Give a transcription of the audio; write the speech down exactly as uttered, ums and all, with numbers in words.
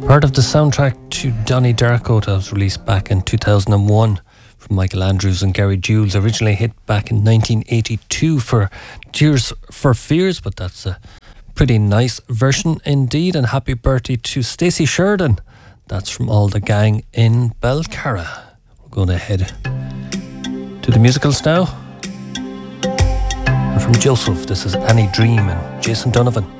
Part of the soundtrack to Donnie Darko that was released back in two thousand one from Michael Andrews and Gary Jules. Originally hit back in nineteen eighty-two for Tears for Fears, but that's a pretty nice version indeed. And happy birthday to Stacey Sheridan. That's from all the gang in Belcarra. We're going to head to the musicals now. And from Joseph, this is Annie Dream and Jason Donovan.